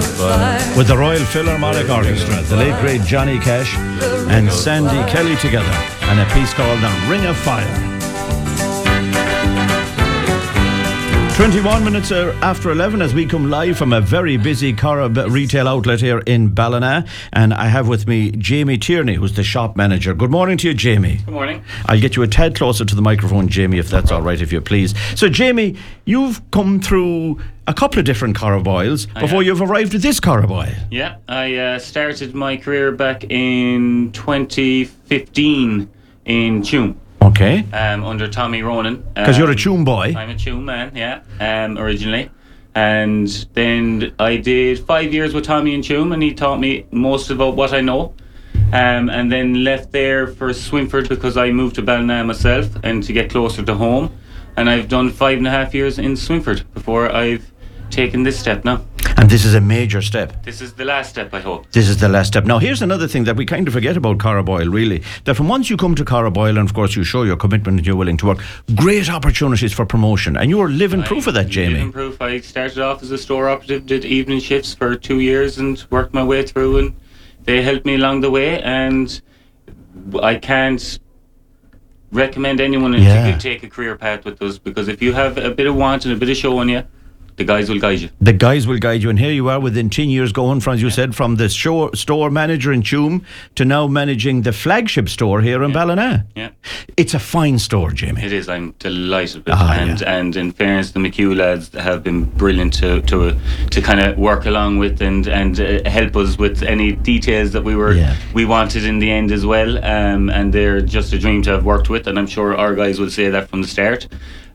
with the Royal Philharmonic Orchestra, the late great Johnny Cash and Sandy Kelly together, and a piece called The Ring of Fire. 21 minutes after 11 as we come live from a very busy Corrib retail outlet here in Ballina, and I have with me Jamie Tierney, who's the shop manager. Good morning to you, Jamie. Good morning. I'll get you a tad closer to the microphone, Jamie, if that's all right, if you please. So, Jamie, you've come through a couple of different Corrib oils before you've arrived at this Corrib oil. Yeah, I started my career back in 2015 in Tuam. Okay. Under Tommy Ronan. Because you're a Tuam boy. I'm a Tuam man, yeah, originally. And then I did 5 years with Tommy in Tuam, and he taught me most about what I know. And then left there for Swinford because I moved to Ballina myself and to get closer to home. And I've done 5.5 years in Swinford before I've taken this step now. And this is a major step. This is the last step, I hope. This is the last step. Now, here's another thing that we kind of forget about Corrib oil, really. That from once you come to Corrib oil, and of course you show your commitment and you're willing to work, great opportunities for promotion. And you're living proof of that, Jamie. Living proof. I started off as a store operative, did evening shifts for 2 years and worked my way through, and they helped me along the way. And I can't recommend anyone to take a career path with us, because if you have a bit of want and a bit of show on you, the guys will guide you. The guys will guide you, and here you are within 10 years going from, as you said, from the store manager in Tuam to now managing the flagship store here in Ballina. Yeah. It's a fine store, Jamie. It is. I'm delighted with it. And in fairness, the McHugh lads have been brilliant to kind of work along with and help us with any details that we wanted in the end as well. And they're just a dream to have worked with, and I'm sure our guys will say that from the start.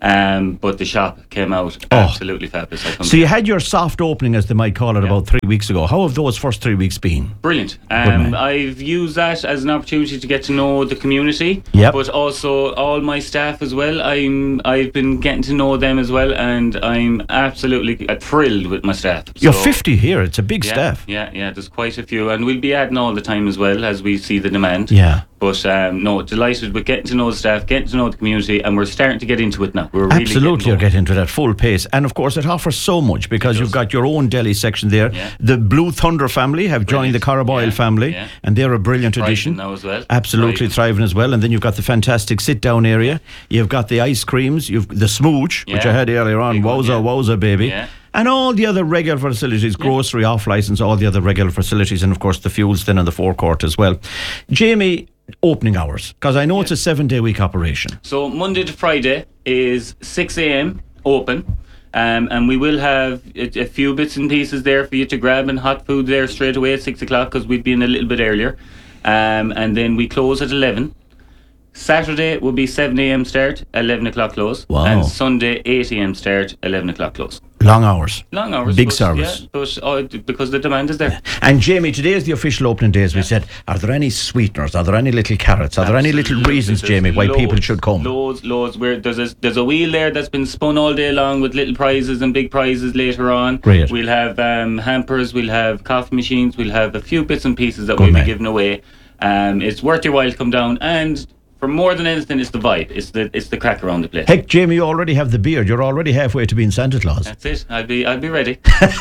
But the shop came out absolutely fabulous. So you had your soft opening, as they might call it, about 3 weeks ago. How have those first 3 weeks been? Brilliant. I've used that as an opportunity to get to know the community, but also all my staff as well. I've been getting to know them as well, and I'm absolutely thrilled with my staff. You're 50 here. It's a big staff. Yeah. There's quite a few, and we'll be adding all the time as well as we see the demand. Yeah. But no, delighted with getting to know the staff, getting to know the community, and we're starting to get into it now. We're really absolutely getting into that full pace, and of course it offers so much, because you've got your own deli section there. The Blue Thunder family have joined the Corrib oil family, and they're a brilliant addition now as well. Absolutely thriving as well. And then you've got the fantastic sit down area, you've got the ice creams, you've the smooch, which I had earlier on. Wowza baby. And all the other regular facilities, grocery, off licence, all the other regular facilities, and of course the fuels then in the forecourt as well. Jamie, opening hours, because I know it's a 7-day week operation. So Monday to Friday is 6 a.m. open, and we will have a few bits and pieces there for you to grab, and hot food there straight away at 6 o'clock, because we've been a little bit earlier, and then we close at 11. Saturday will be 7 a.m. start, 11 o'clock close. Wow. And Sunday 8 a.m. start, 11 o'clock close. Long hours. Big but, service. Yeah, but because the demand is there. And Jamie, today is the official opening day, as we said. Are there any sweeteners? Are there any little carrots? Are there any little reasons, Jamie, why people should come? Loads. There's a wheel there that's been spun all day long with little prizes and big prizes later on. Great. We'll have hampers, we'll have coffee machines, we'll have a few bits and pieces that we'll be giving away. It's worth your while to come down, and for more than anything, it's the vibe. It's the crack around the place. Heck, Jamie, you already have the beard. You're already halfway to being Santa Claus. That's it. I'll be ready.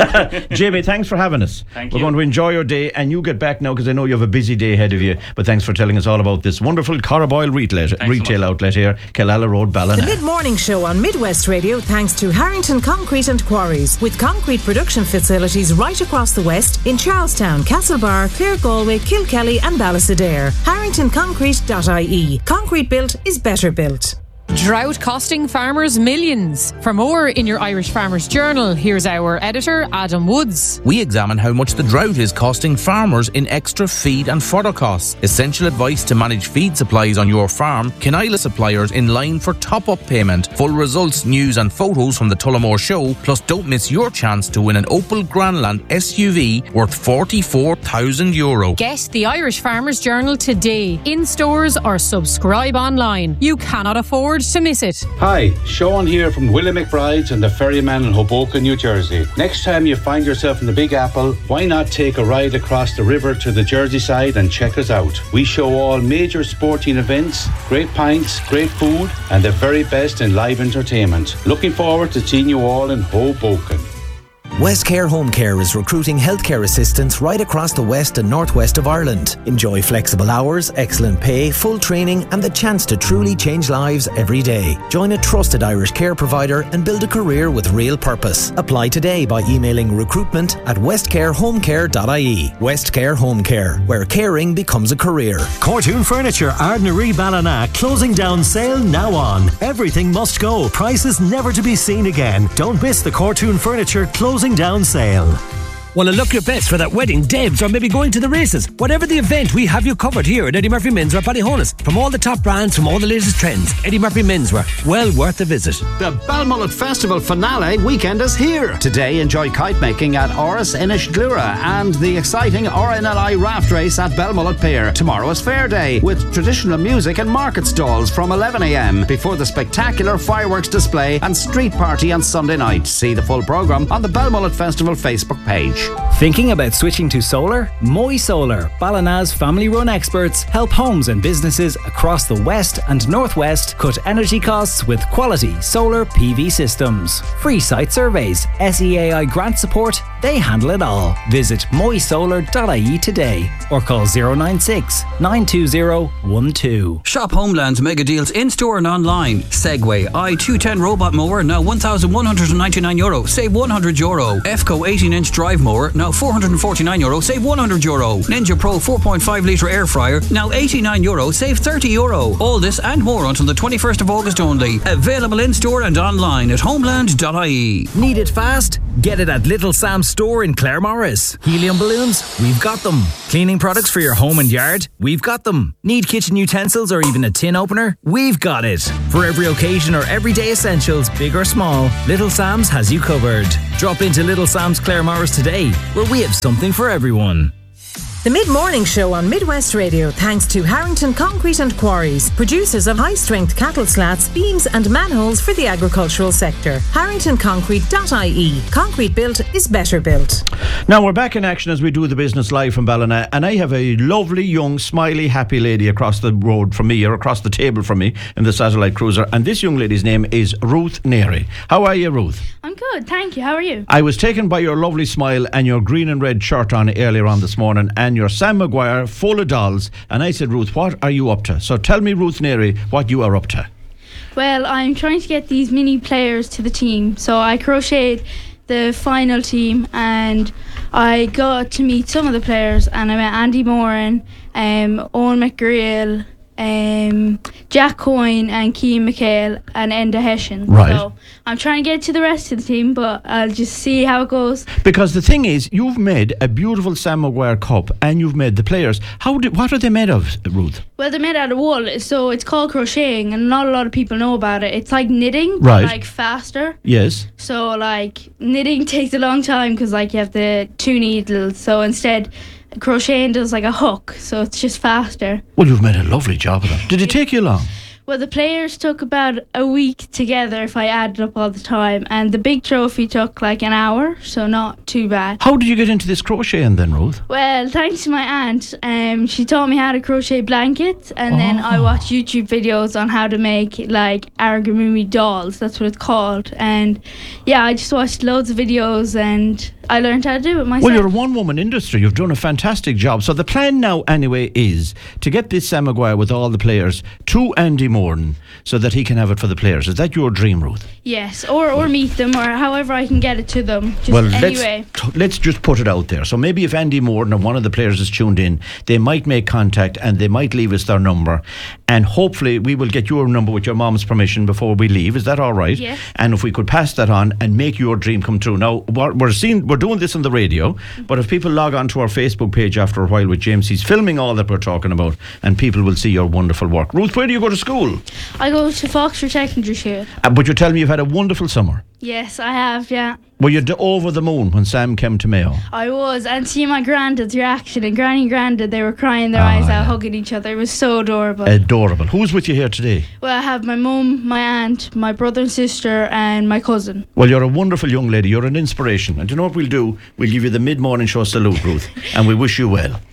Jamie, thanks for having us. Thank you. We're going to enjoy your day, and you get back now, because I know you have a busy day ahead of you. But thanks for telling us all about this wonderful Corrib oil retail outlet here, Killala Road, Ballina. The mid-morning show on Midwest Radio, thanks to Harrington Concrete and Quarries, with concrete production facilities right across the west in Charlestown, Castlebar, Clare, Galway, Kilkelly and Ballysadare. HarringtonConcrete.ie. Concrete built is better built. Drought costing farmers millions. For more in your Irish Farmers Journal, here's our editor, Adam Woods. We examine how much the drought is costing farmers in extra feed and fodder costs. Essential advice to manage feed supplies on your farm. Kinaila suppliers in line for top-up payment. Full results, news and photos from the Tullamore Show. Plus, don't miss your chance to win an Opel Grandland SUV worth €44,000. Get the Irish Farmers Journal today, in stores or subscribe online. You cannot afford to miss it. Hi, Sean here from Willie McBride's and the Ferryman in Hoboken, New Jersey. Next time you find yourself in the Big Apple, why not take a ride across the river to the Jersey side and check us out? We show all major sporting events, great pints, great food, and the very best in live entertainment. Looking forward to seeing you all in Hoboken. Westcare Home Care is recruiting healthcare assistants right across the west and northwest of Ireland. Enjoy flexible hours, excellent pay, full training and the chance to truly change lives every day. Join a trusted Irish care provider and build a career with real purpose. Apply today by emailing recruitment@westcarehomecare.ie. Westcare Home Care, where caring becomes a career. Cortoon Furniture, Ardnaree Ballina, closing down sale now on. Everything must go. Prices never to be seen again. Don't miss the Cortoon Furniture closing down sale. Want to look your best for that wedding, Debs, or maybe going to the races? Whatever the event, we have you covered here at Eddie Murphy Menswear Ballyhonus. From all the top brands, from all the latest trends, Eddie Murphy Menswear, well worth a visit. The Balmullet Festival finale weekend is here. Today, enjoy kite making at Oris Inish Glura and the exciting RNLI raft race at Balmullet Pier. Tomorrow is Fair Day with traditional music and market stalls from 11 a.m. before the spectacular fireworks display and street party on Sunday night. See the full programme on the Balmullet Festival Facebook page. Thinking about switching to solar? Moy Solar, Ballina's family-run experts, help homes and businesses across the west and northwest cut energy costs with quality solar PV systems. Free site surveys, SEAI grant support, they handle it all. Visit moysolar.ie today or call 096 920 12. Shop Homeland's mega deals in-store and online. Segway i210 robot mower now €1,199, save €100. EFCO 18-inch drive mower now €449, save €100. Ninja Pro 4.5 litre air fryer now €89, save €30. All this and more until the 21st of August only. Available in-store and online at homeland.ie. Need it fast? Get it at Little Sam's store in Claremorris. Helium balloons? We've got them. Cleaning products for your home and yard? We've got them. Need kitchen utensils or even a tin opener? We've got it. For every occasion or everyday essentials, big or small, Little Sam's has you covered. Drop into Little Sam's Claremorris today, where we have something for everyone. The Mid-Morning Show on Midwest Radio, thanks to Harrington Concrete and Quarries, producers of high-strength cattle slats, beams and manholes for the agricultural sector. HarringtonConcrete.ie. Concrete built is better built. Now we're back in action as we do the business live from Ballina, and I have a lovely, young, smiley, happy lady across the road from me, or across the table from me, in the satellite cruiser, and this young lady's name is Ruth Neary. How are you, Ruth? I'm good, thank you. How are you? I was taken by your lovely smile and your green and red shirt on earlier on this morning, and your Sam Maguire full of dolls, and I said, Ruth, what are you up to? So tell me, Ruth Neary, what you are up to. Well, I'm trying to get these mini players to the team. So I crocheted the final team and I got to meet some of the players, and I met Andy Moran, Owen McGreal, Jack Coyne and Keane McHale and Enda Hessian. Right. So I'm trying to get to the rest of the team, but I'll just see how it goes. Because the thing is, you've made a beautiful Sam Maguire cup and you've made the players. What are they made of, Ruth? Well, they're made out of wool, so it's called crocheting, and not a lot of people know about it. It's like knitting, right, but like faster. Yes. So like knitting takes a long time because like you have the 2 needles. So instead, crocheting does like a hook, so it's just faster. Well, you've made a lovely job of that. Did it take you long? Well, the players took about a week together if I added up all the time, and the big trophy took like an hour, so not too bad. How did you get into this crocheting then, Ruth? Well, thanks to my aunt. She taught me how to crochet blankets, and then I watched YouTube videos on how to make like Argamumi dolls. That's what it's called. And yeah, I just watched loads of videos and I learned how to do it myself. Well, you're a one-woman industry. You've done a fantastic job. So the plan now, anyway, is to get this Sam Maguire with all the players to Andy Moran so that he can have it for the players. Is that your dream, Ruth? Yes, or meet them, or however I can get it to them. Just well, anyway. let's just put it out there. So maybe if Andy Moran or one of the players is tuned in, they might make contact and they might leave us their number. And hopefully we will get your number with your mom's permission before we leave. Is that all right? Yes. And if we could pass that on and make your dream come true. Now, we're doing this on the radio, but if people log on to our Facebook page after a while with James, he's filming all that we're talking about, and people will see your wonderful work. Ruth, where do you go to school? I go to Foxford Secondary School. But you tell me you've had a wonderful summer. Yes, I have, yeah. Were you over the moon when Sam came to Mayo? I was, and see my granddad's reaction, and Granny and Grandad, they were crying their eyes out, hugging each other. It was so adorable. Adorable. Who's with you here today? Well, I have my mum, my aunt, my brother and sister, and my cousin. Well, you're a wonderful young lady. You're an inspiration. And do you know what we'll do? We'll give you the mid-morning show salute, Ruth, and we wish you well.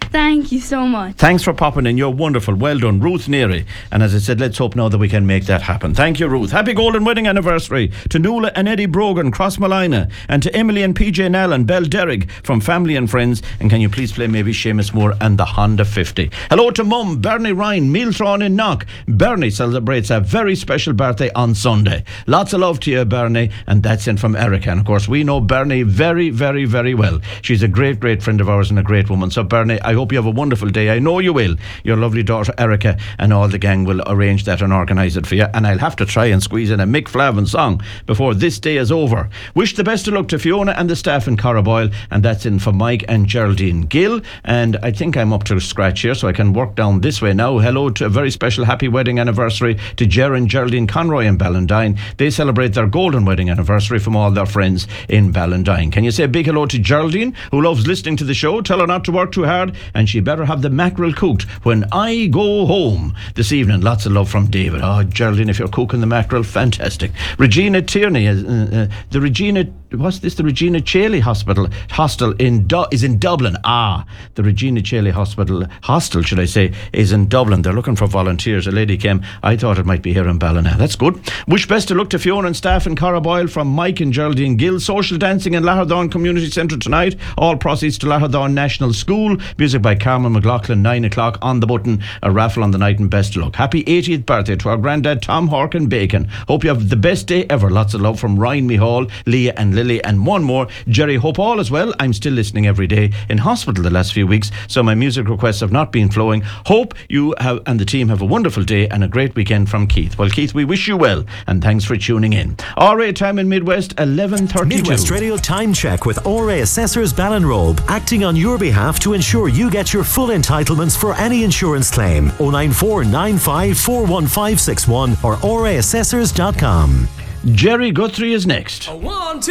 Thank you so much. Thanks for popping in. You're wonderful. Well done, Ruth Neary. And as I said, let's hope now that we can make that happen. Thank you, Ruth. Happy golden wedding anniversary to Nuala and Eddie Brogan, Crossmalina, and to Emily and PJ Nall and Bell Derrick from family and friends. And can you please play maybe Seamus Moore and the Honda 50? Hello to Mum, Bernie Ryan, Mealthron in Knock. Bernie celebrates a very special birthday on Sunday. Lots of love to you, Bernie. And that's in from Erica. And of course, we know Bernie very, very, very well. She's a great, great friend of ours and a great woman. So Bernie, I hope you have a wonderful day. I know you will. Your lovely daughter Erica and all the gang will arrange that and organise it for you. And I'll have to try and squeeze in a Mick Flavin song before this day is over. Wish the best of luck to Fiona and the staff in Carraboyle. And that's in for Mike and Geraldine Gill. And I think I'm up to scratch here, so I can work down this way now. Hello to a very special happy wedding anniversary to Ger and Geraldine Conroy in Ballandine. They celebrate their golden wedding anniversary from all their friends in Ballandine. Can you say a big hello to Geraldine, who loves listening to the show? Tell her not to work too hard, and she better have the mackerel cooked when I go home this evening. Lots of love from David. Oh, Geraldine, if you're cooking the mackerel, fantastic. Regina Tierney, the Regina... What's this? The Regina Chaley Hostel is in Dublin. The Regina Chaley Hostel, should I say, is in Dublin. They're looking for volunteers. A lady came. I thought it might be here in Ballina. That's good. Wish best of luck to Fiona and staff in Carraboyle from Mike and Geraldine Gill. Social dancing in Lahardhaun Community Centre tonight. All proceeds to Lahardhaun National School. Music by Carmen McLaughlin. 9 o'clock on the button. A raffle on the night, and best of luck. Happy 80th birthday to our granddad Tom Horkin Bacon. Hope you have the best day ever. Lots of love from Ryan Mihal, Leah and Lily, and one more, Jerry. Hope all is well. I'm still listening every day in hospital the last few weeks, so my music requests have not been flowing. Hope you have and the team have a wonderful day and a great weekend from Keith. Well, Keith, we wish you well, and thanks for tuning in. RA time in Midwest, 11:32. Midwest Radio Time Check with RA Assessors Ballinrobe, acting on your behalf to ensure you get your full entitlements for any insurance claim. 094 95 41561 or raassessors.com. Jerry Guthrie is next.